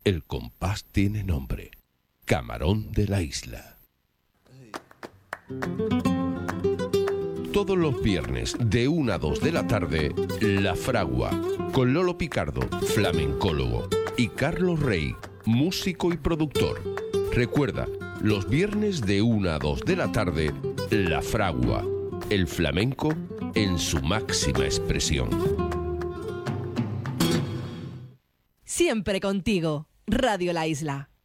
El compás tiene nombre. Camarón de la Isla. Todos los viernes de 1 a 2 de la tarde, La Fragua, con Lolo Picardo, flamencólogo, y Carlos Rey, músico y productor. Recuerda, los viernes de 1 a 2 de la tarde, La Fragua, el flamenco en su máxima expresión. Siempre contigo, Radio La Isla.